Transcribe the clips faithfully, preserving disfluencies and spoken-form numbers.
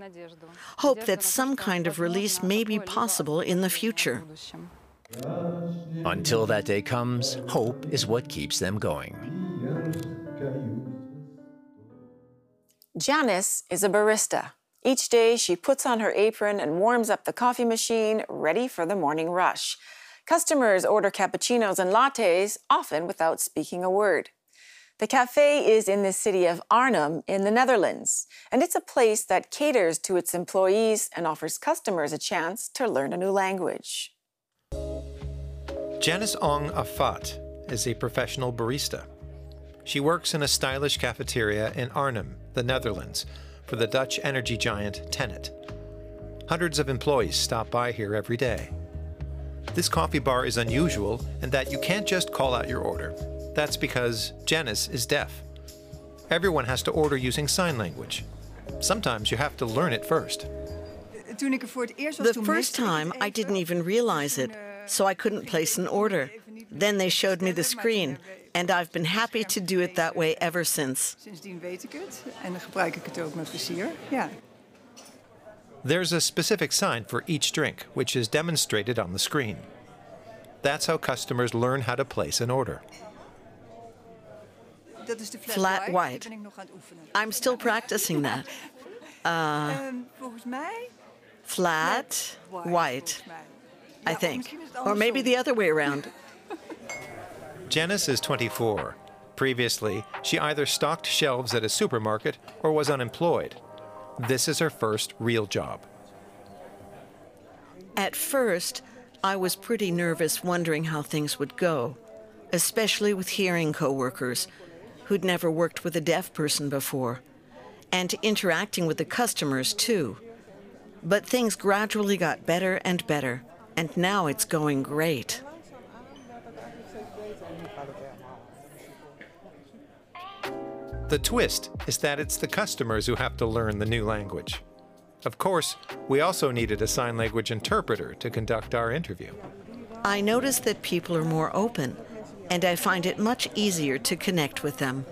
Hope that some kind of release may be possible in the future. Until that day comes, hope is what keeps them going. Janice is a barista. Each day, she puts on her apron and warms up the coffee machine, ready for the morning rush. Customers order cappuccinos and lattes, often without speaking a word. The cafe is in the city of Arnhem in the Netherlands, and it's a place that caters to its employees and offers customers a chance to learn a new language. Janice Ong Afat is a professional barista. She works in a stylish cafeteria in Arnhem, the Netherlands, for the Dutch energy giant TenneT. Hundreds of employees stop by here every day. This coffee bar is unusual in that you can't just call out your order. That's because Janice is deaf. Everyone has to order using sign language. Sometimes you have to learn it first. The first time, I didn't even realize it, so I couldn't place an order. Then they showed me the screen, and I've been happy to do it that way ever since. There's a specific sign for each drink, which is demonstrated on the screen. That's how customers learn how to place an order. Flat white. I'm still practicing that. Uh, flat white, I think. Or maybe the other way around. Janice is twenty-four. Previously, she either stocked shelves at a supermarket or was unemployed. This is her first real job. At first, I was pretty nervous, wondering how things would go, especially with hearing coworkers who'd never worked with a deaf person before, and interacting with the customers too. But things gradually got better and better, and now it's going great. The twist is that it's the customers who have to learn the new language. Of course, we also needed a sign language interpreter to conduct our interview. I notice that people are more open, and I find it much easier to connect with them.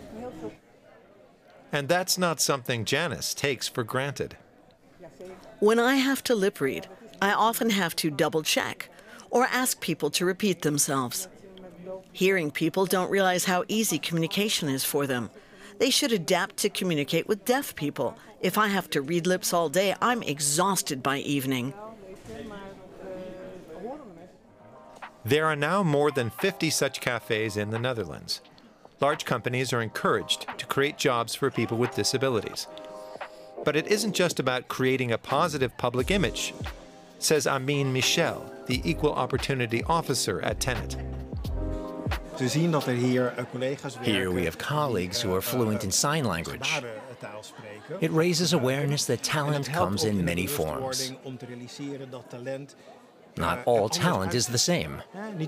And that's not something Janice takes for granted. When I have to lip read, I often have to double check or ask people to repeat themselves. Hearing people don't realize how easy communication is for them. They should adapt to communicate with deaf people. If I have to read lips all day, I'm exhausted by evening. There are now more than fifty such cafes in the Netherlands. Large companies are encouraged to create jobs for people with disabilities. But it isn't just about creating a positive public image, says Amin Michel, the Equal Opportunity Officer at TenneT. Here we have colleagues who are fluent in sign language. It raises awareness that talent comes in many forms. Not all talent is the same.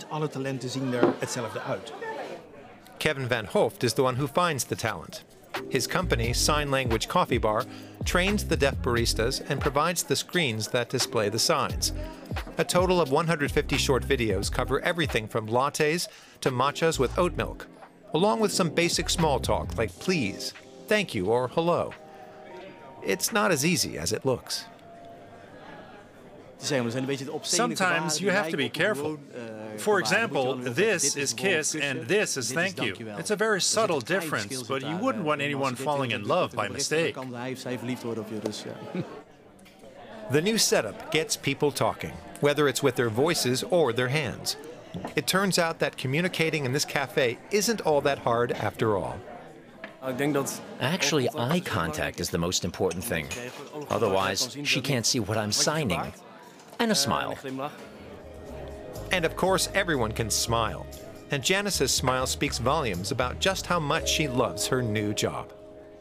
Kevin van Hooft is the one who finds the talent. His company, Sign Language Coffee Bar, trains the deaf baristas and provides the screens that display the signs. A total of one hundred fifty short videos cover everything from lattes to matchas with oat milk, along with some basic small talk like please, thank you, or hello. It's not as easy as it looks. Sometimes you have to be careful. For example, this is kiss and this is thank you. It's a very subtle difference, but you wouldn't want anyone falling in love by mistake. The new setup gets people talking, whether it's with their voices or their hands. It turns out that communicating in this cafe isn't all that hard after all. Actually, eye contact is the most important thing. Otherwise, she can't see what I'm signing. And a smile. And of course, everyone can smile. And Janice's smile speaks volumes about just how much she loves her new job.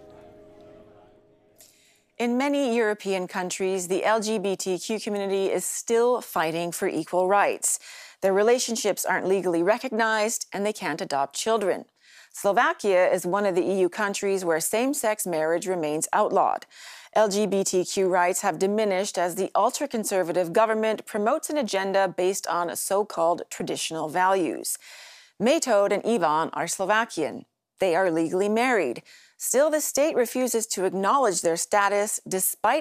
In many European countries, the L G B T Q community is still fighting for equal rights. Their relationships aren't legally recognized, and they can't adopt children. Slovakia is one of the E U countries where same-sex marriage remains outlawed. L G B T Q rights have diminished as the ultra-conservative government promotes an agenda based on so-called traditional values. Metod and Ivan are Slovakian. They are legally married. Still, the state refuses to acknowledge their status despite